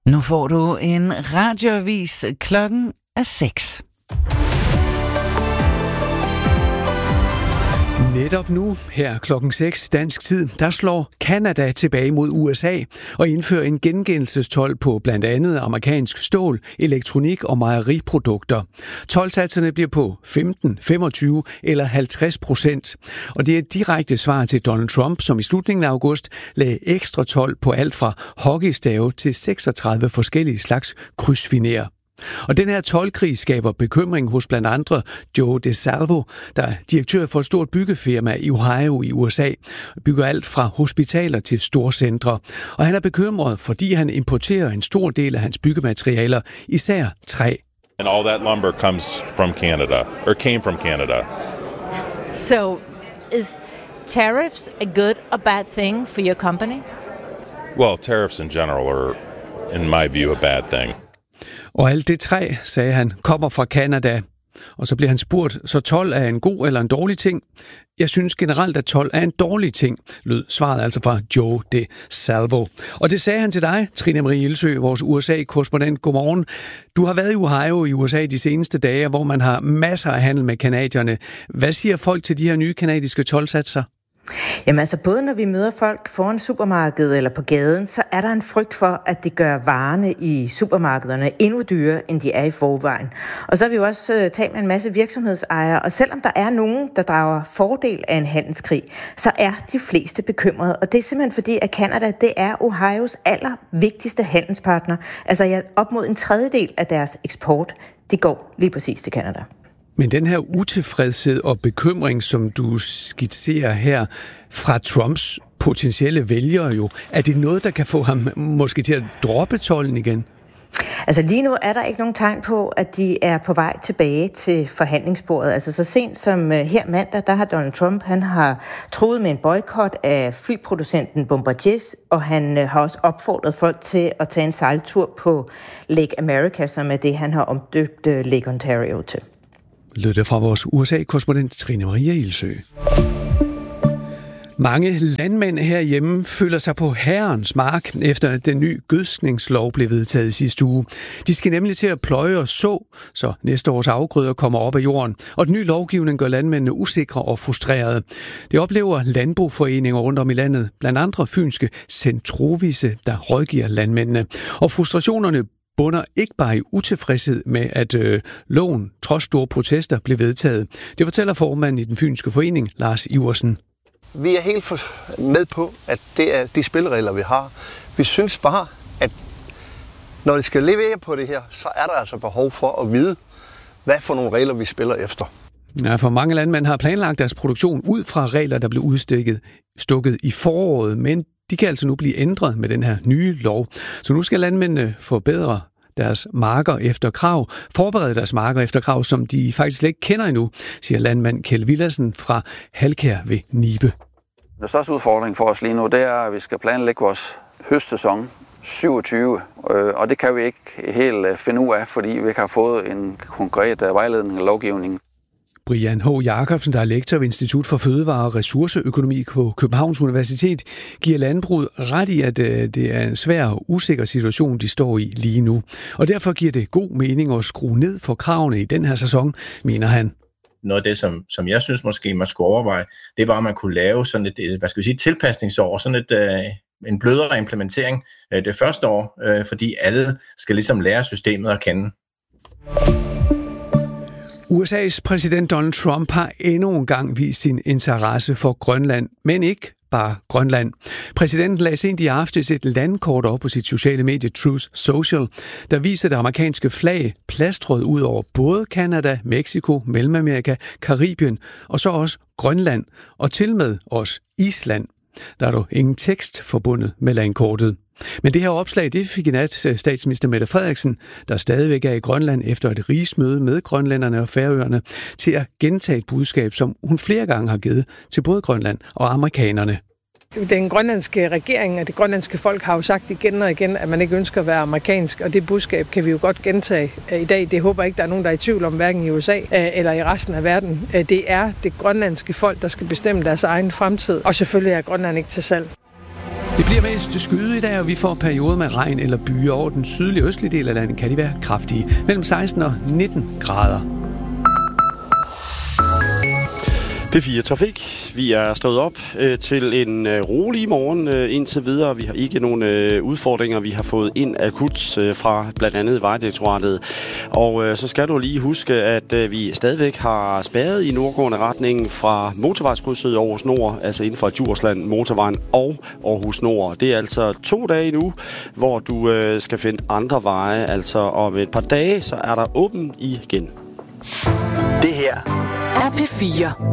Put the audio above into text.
Nu får du en radioavis. Klokken er 6. Netop nu, her klokken 6 dansk tid, der slår Canada tilbage mod USA og indfører en gengældelsestolд på blandt andet amerikansk stål, elektronik og mejeriprodukter. Toldsatserne bliver på 15, 25 eller 50%. Og det er et direkte svar til Donald Trump, som i slutningen af august lagde ekstra told på alt fra hockeystave til 36 forskellige slags krydsfiner. Og den her toldkrig skaber bekymring hos blandt andre Joe DeSalvo, der er direktør for et stort byggefirma i Ohio i USA, bygger alt fra hospitaler til storcentre. Og han er bekymret, fordi han importerer en stor del af hans byggematerialer, især træ. And all that lumber came from Canada. So, is tariffs a good or bad thing for your company? Well, tariffs in general are, in my view, a bad thing. Og alt det træ, sagde han, kommer fra Canada. Og så bliver han spurgt, så told er en god eller en dårlig ting? Jeg synes generelt, at told er en dårlig ting, lød svaret altså fra Joe DeSalvo. Og det sagde han til dig, Trine Marie Ilsø, vores USA-korrespondent. Godmorgen. Du har været i Ohio i USA de seneste dage, hvor man har masser af handel med canadierne. Hvad siger folk til de her nye canadiske toldsatser? Jamen altså, både når vi møder folk foran supermarkedet eller på gaden, så er der en frygt for, at det gør varerne i supermarkederne endnu dyrere, end de er i forvejen. Og så har vi jo også talt med en masse virksomhedsejere, og selvom der er nogen, der drager fordel af en handelskrig, så er de fleste bekymrede. Og det er simpelthen fordi, at Canada, det er Ohios allervigtigste handelspartner. Altså op mod en tredjedel af deres eksport, det går lige præcis til Canada. Men den her utilfredshed og bekymring, som du skitserer her fra Trumps potentielle vælgere jo, er det noget, der kan få ham måske til at droppe tolden igen? Altså lige nu er der ikke nogen tegn på, at de er på vej tilbage til forhandlingsbordet. Altså så sent som her mandag, der har Donald Trump, han har truet med en boykot af flyproducenten Bombardier, og han har også opfordret folk til at tage en sejltur på Lake America, som er det, han har omdøbt Lake Ontario til. Lød det fra vores USA-korrespondent Trine Marie Ilsø. Mange landmænd herhjemme føler sig på herrens mark, efter at den nye gødskningslov blev vedtaget sidste uge. De skal nemlig til at pløje og så næste års afgrøder kommer op af jorden. Og den nye lovgivning gør landmændene usikre og frustrerede. Det oplever landboforeninger rundt om i landet, blandt andre fynske Centrovise, der rådgiver landmændene. Og frustrationerne bunder ikke bare i utilfredshed med, at loven trods store protester blev vedtaget. Det fortæller formanden i den fynske forening, Lars Iversen. Vi er helt med på, at det er de spilleregler, vi har. Vi synes bare, at når det skal levere på det her, så er der altså behov for at vide, hvad for nogle regler vi spiller efter. Ja, for mange landmænd har planlagt deres produktion ud fra regler, der blev udstukket i foråret, men de kan altså nu blive ændret med den her nye lov. Så nu skal landmændene forbedre deres marker efter krav, forberede deres marker efter krav, som de faktisk slet ikke kender endnu, siger landmand Kjeld Villadsen fra Halkær ved Nibe. Den største udfordring for os lige nu, det er, at vi skal planlægge vores høstsæson 27, og det kan vi ikke helt finde ud af, fordi vi ikke har fået en konkret vejledning og lovgivning. Brian H. Jacobsen, der er lektor ved Institut for Fødevare- og Ressourceøkonomi på Københavns Universitet, giver landbruget ret i, at det er en svær og usikker situation, de står i lige nu. Og derfor giver det god mening at skrue ned for kravene i den her sæson, mener han. Noget af det, som jeg synes måske man skulle overveje, det var, at man kunne lave sådan et, tilpasningsår, sådan en blødere implementering det første år, fordi alle skal ligesom lære systemet at kende. USA's præsident Donald Trump har endnu en gang vist sin interesse for Grønland, men ikke bare Grønland. Præsidenten lagde sent i aftes et landkort op på sit sociale medie Truth Social, der viser det amerikanske flag plastret ud over både Canada, Mexico, Mellemamerika, Karibien og så også Grønland, og til med også Island. Der er dog ingen tekst forbundet med landkortet. Men det her opslag, det fik i nat statsminister Mette Frederiksen, der stadigvæk er i Grønland efter et rigsmøde med grønlænderne og færøerne, til at gentage et budskab, som hun flere gange har givet til både Grønland og amerikanerne. Den grønlandske regering og det grønlandske folk har jo sagt igen og igen, at man ikke ønsker at være amerikansk, og det budskab kan vi jo godt gentage i dag. Det håber jeg ikke, der er nogen, der er i tvivl om, hverken i USA eller i resten af verden. Det er det grønlandske folk, der skal bestemme deres egen fremtid, og selvfølgelig er Grønland ikke til salg. Det bliver mest skyet i dag, og vi får perioder med regn eller byer. Over den sydlige og østlige del af landet kan de være kraftige. Mellem 16 og 19 grader. P4 Trafik. Vi er stået op til en rolig morgen indtil videre. Vi har ikke nogen udfordringer, vi har fået ind akut fra blandt andet Vejdirektoratet. Og så skal du lige huske, at vi stadigvæk har spærret i nordgående retning fra motorvejskrydset Aarhus Nord, altså inden for Djursland, Motorvejen og Aarhus Nord. Det er altså 2 dage nu, hvor du skal finde andre veje. Altså om et par dage, så er der åben igen. Det her er P4.